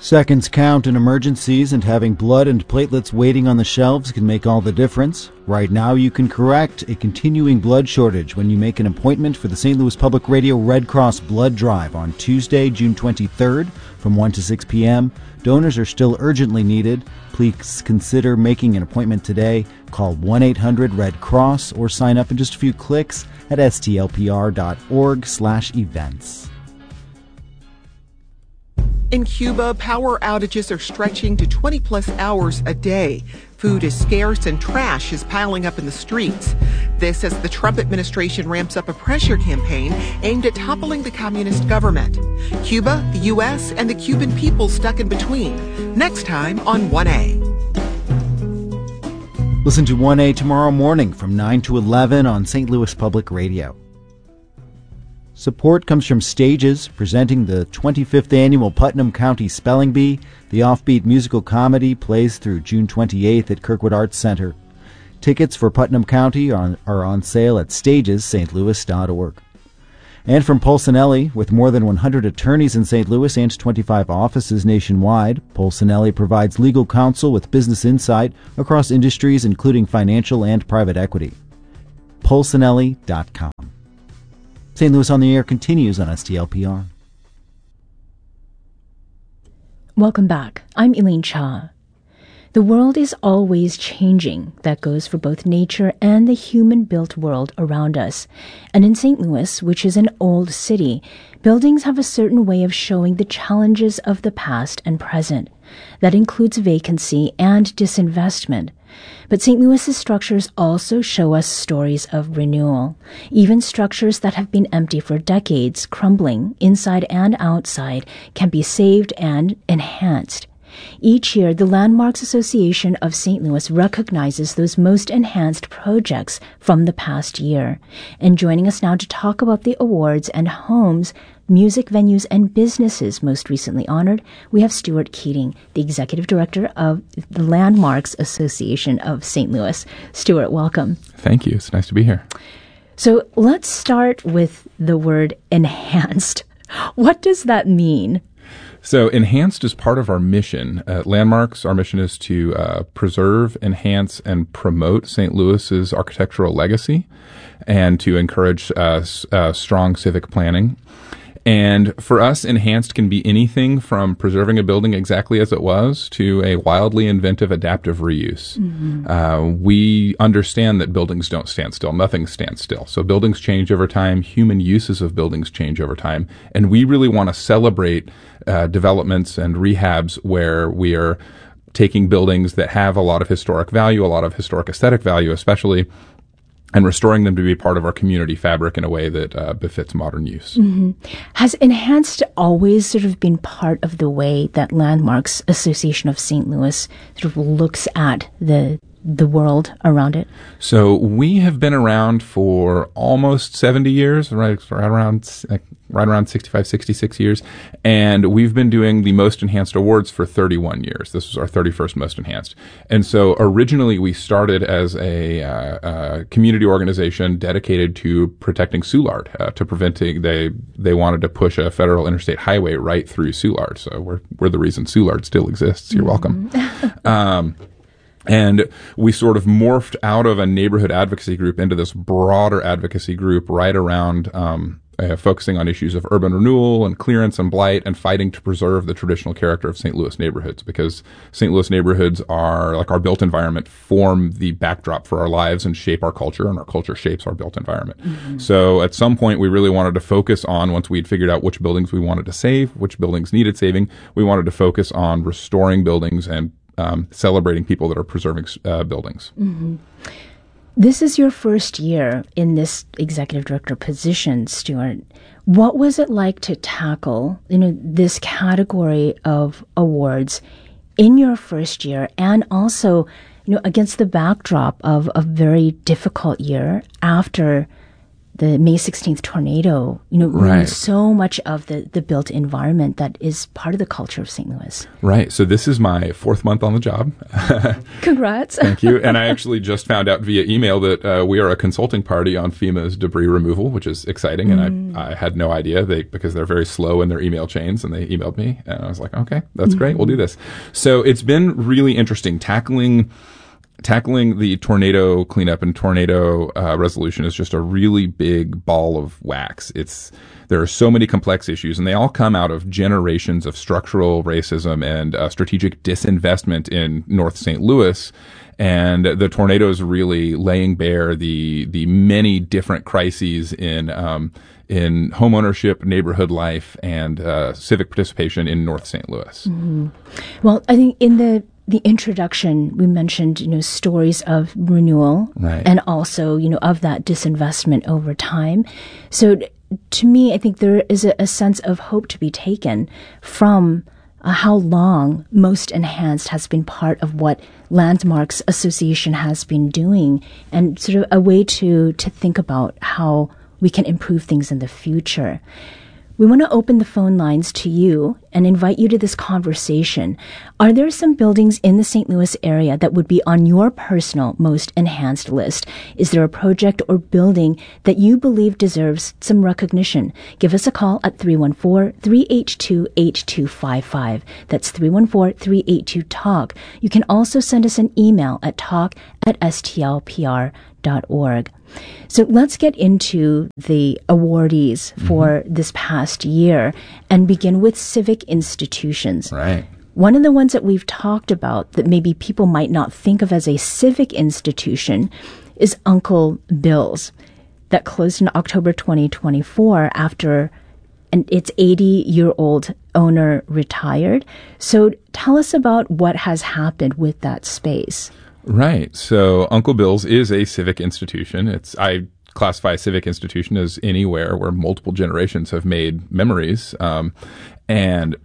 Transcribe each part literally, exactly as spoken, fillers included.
Seconds count in emergencies, and having blood and platelets waiting on the shelves can make all the difference. Right now, you can correct a continuing blood shortage when you make an appointment for the Saint Louis Public Radio Red Cross Blood Drive on Tuesday, June twenty-third from one to six p.m. Donors are still urgently needed. Please consider making an appointment today. Call one eight hundred red cross or sign up in just a few clicks at s t l p r dot org slash events. In Cuba, power outages are stretching to twenty plus hours a day. Food is scarce and trash is piling up in the streets. This as the Trump administration ramps up a pressure campaign aimed at toppling the communist government. Cuba, the U S, and the Cuban people stuck in between. Next time on one A. Listen to one A tomorrow morning from nine to eleven on Saint Louis Public Radio. Support comes from Stages, presenting the twenty-fifth Annual Putnam County Spelling Bee. The offbeat musical comedy plays through June twenty-eighth at Kirkwood Arts Center. Tickets for Putnam County are on, are on sale at stages st louis dot org. And from Polsinelli, with more than one hundred attorneys in Saint Louis and twenty-five offices nationwide, Polsinelli provides legal counsel with business insight across industries including financial and private equity. polsinelli dot com. Saint Louis on the Air continues on S T L P R. Welcome back. I'm Elaine Cha. The world is always changing. That goes for both nature and the human-built world around us. And in Saint Louis, which is an old city, buildings have a certain way of showing the challenges of the past and present. That includes vacancy and disinvestment. But Saint Louis's structures also show us stories of renewal. Even structures that have been empty for decades, crumbling inside and outside, can be saved and enhanced. Each year, the Landmarks Association of Saint Louis recognizes those most enhanced projects from the past year. And joining us now to talk about the awards and homes, music venues, and businesses most recently honored, we have Stuart Keating, the Executive Director of the Landmarks Association of Saint Louis. Stuart, welcome. Thank you. It's nice to be here. So let's start with the word enhanced. What does that mean? So enhanced is part of our mission. At Landmarks, our mission is to uh, preserve, enhance, and promote Saint Louis's architectural legacy and to encourage uh, s- uh, strong civic planning. And for us, enhanced can be anything from preserving a building exactly as it was to a wildly inventive adaptive reuse. Mm-hmm. Uh, we understand that buildings don't stand still. Nothing stands still. So buildings change over time. Human uses of buildings change over time. And we really want to celebrate uh, developments and rehabs where we are taking buildings that have a lot of historic value, a lot of historic aesthetic value especially, and restoring them to be part of our community fabric in a way that uh, befits modern use. Mm-hmm. Has enhanced always sort of been part of the way that Landmarks Association of Saint Louis sort of looks at the the world around it? So we have been around for almost seventy years, right, right around right around sixty-five, sixty-six years, and we've been doing the Most Enhanced Awards for thirty-one years. This was our thirty-first Most Enhanced. And so originally we started as a, uh, uh, community organization dedicated to protecting Soulard, uh, to preventing, they they wanted to push a federal interstate highway right through Soulard. So we're, we're the reason Soulard still exists. You're welcome. um, And we sort of morphed out of a neighborhood advocacy group into this broader advocacy group right around um, uh, focusing on issues of urban renewal and clearance and blight and fighting to preserve the traditional character of Saint Louis neighborhoods, because Saint Louis neighborhoods are, like our built environment, form the backdrop for our lives and shape our culture, and our culture shapes our built environment. Mm-hmm. So at some point we really wanted to focus on, once we'd figured out which buildings we wanted to save, which buildings needed saving, we wanted to focus on restoring buildings and Um, celebrating people that are preserving uh, buildings. Mm-hmm. This is your first year in this executive director position, Stuart. What was it like to tackle, you know, this category of awards in your first year, and also, you know, against the backdrop of a very difficult year after the May sixteenth tornado, you know, Right. ruined so much of the, the built environment that is part of the culture of Saint Louis. Right. So this is my fourth month on the job. Congrats. Thank you. And I actually just found out via email that uh, we are a consulting party on FEMA's debris removal, which is exciting. And mm. I, I had no idea they because they're very slow in their email chains, and they emailed me, and I was like, okay, that's mm-hmm. great. We'll do this. So it's been really interesting tackling. Tackling the tornado cleanup and tornado uh, resolution is just a really big ball of wax. It's there are so many complex issues, and they all come out of generations of structural racism and uh, strategic disinvestment in North Saint Louis. And the tornado is really laying bare the the many different crises in um, in homeownership, neighborhood life, and uh, civic participation in North Saint Louis. Mm-hmm. Well, I think in the the introduction, we mentioned, you know, stories of renewal right. and also, you know, of that disinvestment over time. So to me, I think there is a, a sense of hope to be taken from uh, how long Most Enhanced has been part of what Landmarks Association has been doing, and sort of a way to, to think about how we can improve things in the future. We want to open the phone lines to you and invite you to this conversation. Are there some buildings in the Saint Louis area that would be on your personal Most Enhanced list? Is there a project or building that you believe deserves some recognition? Give us a call at three one four, three eight two, eight two five five. That's three one four, three eight two, talk. You can also send us an email at talk at s t l p r dot org. So let's get into the awardees for mm-hmm. this past year and begin with civic institutions. Right. One of the ones that we've talked about that maybe people might not think of as a civic institution is Uncle Bill's, that closed in October twenty twenty-four after an, its eighty-year-old owner retired. So tell us about what has happened with that space. Right. So Uncle Bill's is a civic institution. It's I classify a civic institution as anywhere where multiple generations have made memories. Um, and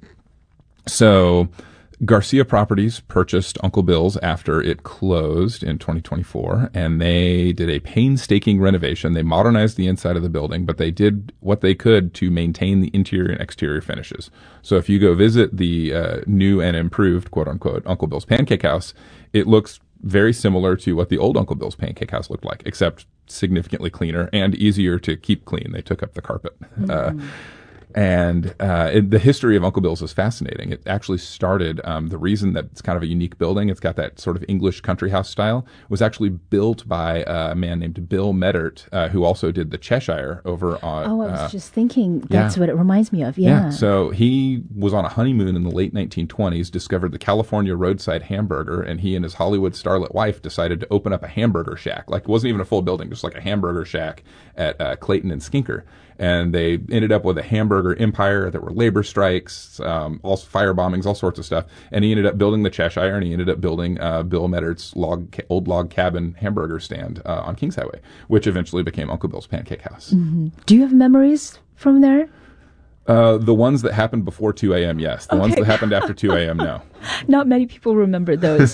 so Garcia Properties purchased Uncle Bill's after it closed in twenty twenty-four, and they did a painstaking renovation. They modernized the inside of the building, but they did what they could to maintain the interior and exterior finishes. So if you go visit the uh, new and improved, quote unquote, Uncle Bill's Pancake House, it looks very similar to what the old Uncle Bill's Pancake House looked like, except significantly cleaner and easier to keep clean. They took up the carpet. Mm-hmm. Uh, and uh, it, the history of Uncle Bill's is fascinating. It actually started, um, the reason that it's kind of a unique building, it's got that sort of English country house style, was actually built by a man named Bill Meddert, uh, who also did the Cheshire over on... Oh, I was uh, just thinking, that's yeah. what it reminds me of. Yeah. yeah. So he was on a honeymoon in the late nineteen twenties, discovered the California roadside hamburger, and he and his Hollywood starlet wife decided to open up a hamburger shack. Like, it wasn't even a full building, just like a hamburger shack at uh, Clayton and Skinker. And they ended up with a hamburger empire. There were labor strikes, um, also fire bombings, all sorts of stuff. And he ended up building the Cheshire, and he ended up building uh, Bill Meddert's log, ca- old log cabin hamburger stand uh, on Kings Highway, which eventually became Uncle Bill's Pancake House. Mm-hmm. Do you have memories from there? Uh, the ones that happened before two a.m., yes. The okay. ones that happened after two a.m., no. Not many people remember those.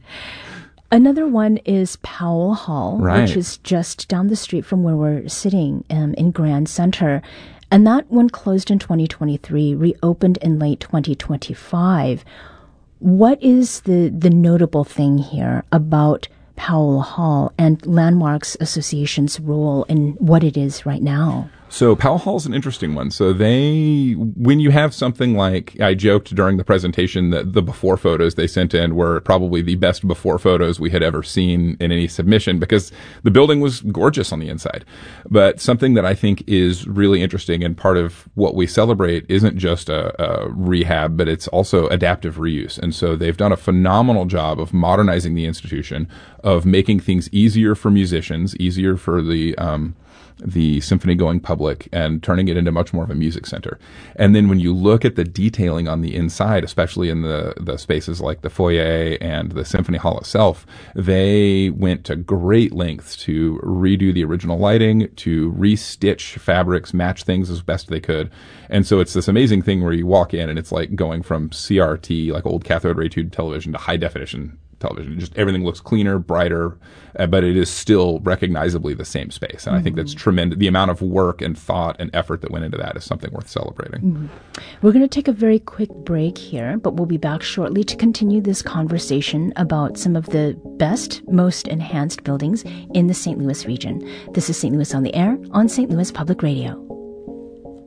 Another one is Powell Hall, right. which is just down the street from where we're sitting um, in Grand Center. And that one closed in twenty twenty-three, reopened in late twenty twenty-five. What is the, the notable thing here about Powell Hall and Landmarks Association's role in what it is right now? So Powell Hall's an interesting one. So they, when you have something like, I joked during the presentation that the before photos they sent in were probably the best before photos we had ever seen in any submission, because the building was gorgeous on the inside. But something that I think is really interesting, and part of what we celebrate isn't just a, a rehab, but it's also adaptive reuse. And so they've done a phenomenal job of modernizing the institution, of making things easier for musicians, easier for the, um, the symphony going public, and turning it into much more of a music center. And then when you look at the detailing on the inside, especially in the, the spaces like the foyer and the symphony hall itself, they went to great lengths to redo the original lighting, to restitch fabrics, match things as best they could. And so it's this amazing thing where you walk in and it's like going from C R T, like old cathode ray tube television, to high definition television. Just everything looks cleaner, brighter, uh, but it is still recognizably the same space. And mm-hmm. I think that's tremendous. The amount of work and thought and effort that went into that is something worth celebrating. Mm-hmm. We're going to take a very quick break here, but we'll be back shortly to continue this conversation about some of the best, most enhanced buildings in the Saint Louis region. This is Saint Louis on the Air on Saint Louis Public Radio.